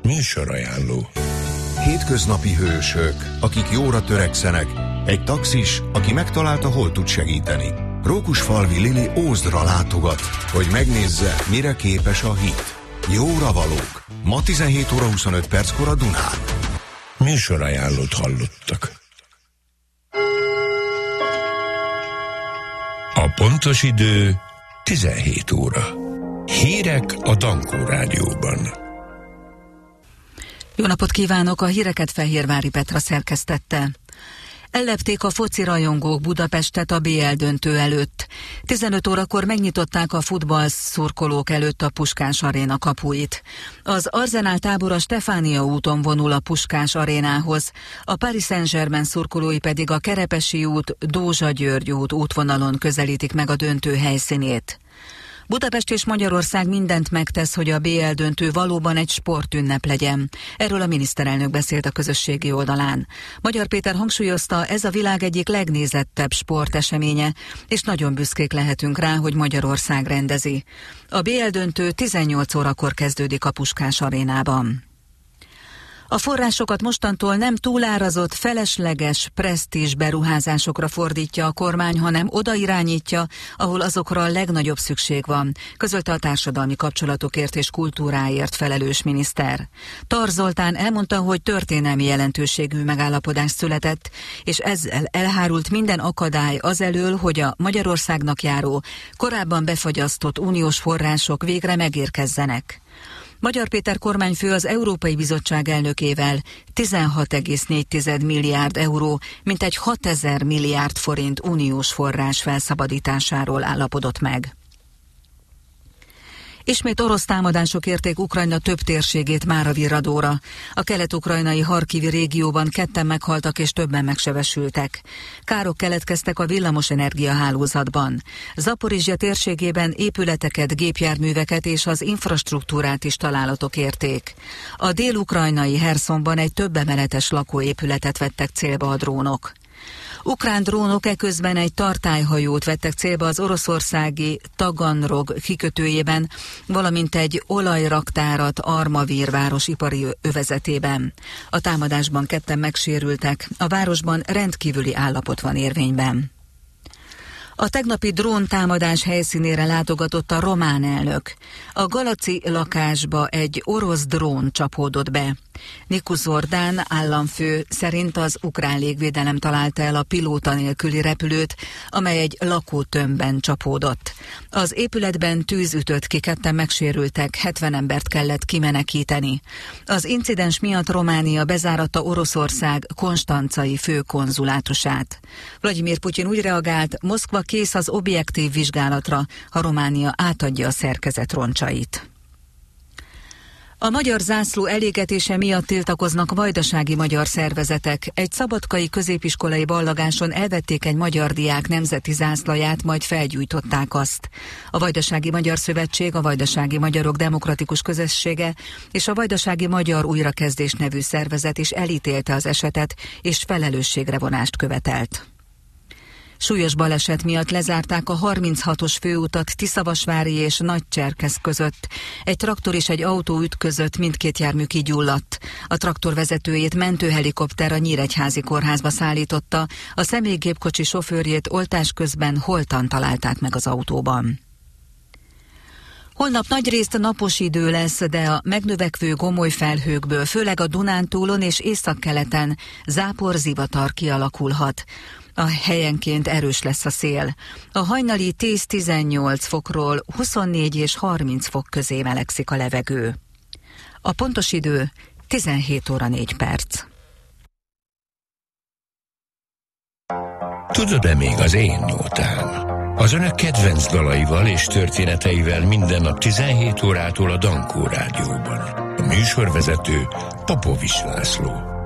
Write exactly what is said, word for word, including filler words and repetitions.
Műsorajánló. Hétköznapi hősök, akik jóra törekszenek, egy taxis, aki megtalálta, hol tud segíteni. Rókusfalvi Lili Ózdra látogat, hogy megnézze, mire képes a hit. Jóra valók. Ma tizenhét óra huszonöt perckor a Dunán. Műsorajánlót hallottak. A pontos idő tizenhét óra. Hírek a Dankó Rádióban. Jó napot kívánok, a híreket Fehérvári Petra szerkesztette. Ellepték a foci rajongók Budapestet a bé el döntő előtt. tizenöt órakor megnyitották a futball szurkolók előtt a Puskás Aréna kapuit. Az Arzenál tábora Stefánia úton vonul a Puskás Arénához, a Paris Saint-Germain szurkolói pedig a Kerepesi út, Dózsa György út útvonalon közelítik meg a döntő helyszínét. Budapest és Magyarország mindent megtesz, hogy a bé el döntő valóban egy sportünnep legyen. Erről a miniszterelnök beszélt a közösségi oldalán. Magyar Péter hangsúlyozta, ez a világ egyik legnézettebb sporteseménye, és nagyon büszkék lehetünk rá, hogy Magyarország rendezi. A bé el döntő tizennyolc órakor kezdődik a Puskás Arénában. A forrásokat mostantól nem túlárazott, felesleges, presztízs beruházásokra fordítja a kormány, hanem oda irányítja, ahol azokra a legnagyobb szükség van, közölte a társadalmi kapcsolatokért és kultúráért felelős miniszter. Tar Zoltán elmondta, hogy történelmi jelentőségű megállapodás született, és ezzel elhárult minden akadály azelől, hogy a Magyarországnak járó, korábban befagyasztott uniós források végre megérkezzenek. Magyar Péter kormányfő az Európai Bizottság elnökével tizenhat egész négy milliárd euró, mintegy hatezer milliárd forint uniós forrás felszabadításáról állapodott meg. Ismét orosz támadások érték Ukrajna több térségét mára virradóra. A kelet-ukrajnai Harkivi régióban ketten meghaltak és többen megsebesültek. Károk keletkeztek a villamosenergia hálózatban. Zaporizsja térségében épületeket, gépjárműveket és az infrastruktúrát is találatok érték. A dél-ukrajnai Herszonban egy több emeletes lakóépületet vettek célba a drónok. Ukrán drónok eközben egy tartályhajót vettek célba az oroszországi Taganrog kikötőjében, valamint egy olajraktárat Armavír város ipari övezetében. A támadásban ketten megsérültek, a városban rendkívüli állapot van érvényben. A tegnapi dróntámadás helyszínére látogatott a román elnök. A Galaci lakásba egy orosz drón csapódott be. Nikus Zordán államfő szerint az ukrán légvédelem találta el a pilóta nélküli repülőt, amely egy lakótömbben csapódott. Az épületben tűz ütött ki, ketten megsérültek, hetven embert kellett kimenekíteni. Az incidens miatt Románia bezáratta Oroszország konstancai főkonzulátusát. Vladimir Putyin úgy reagált, Moszkva kész az objektív vizsgálatra, ha Románia átadja a szerkezet roncsait. A magyar zászló elégetése miatt tiltakoznak vajdasági magyar szervezetek. Egy szabadkai középiskolai ballagáson elvették egy magyar diák nemzeti zászlaját, majd felgyújtották azt. A Vajdasági Magyar Szövetség, a Vajdasági Magyarok Demokratikus Közössége és a Vajdasági Magyar Újrakezdés nevű szervezet is elítélte az esetet, és felelősségre vonást követelt. Súlyos baleset miatt lezárták a harminchatos főutat Tiszavasvári és Nagycserkesz között. Egy traktor és egy autó ütközött, mindkét jármű kigyulladt. A traktor vezetőjét mentőhelikopter a Nyíregyházi kórházba szállította, a személygépkocsi sofőrjét oltás közben holtan találták meg az autóban. Holnap nagyrészt napos idő lesz, de a megnövekvő gomoly felhőkből, főleg a Dunántúlon és északkeleten zápor-zivatar kialakulhat. A helyenként erős lesz a szél. A hajnali tíz-tizennyolc fokról huszonnégy és harminc fok közé melegszik a levegő. A pontos idő tizenhét óra négy perc. Tudod-e még az én nótám? Az önök kedvenc dalaival és történeteivel minden nap tizenhét órától a Dankó Rádióban. A műsorvezető Popovics László.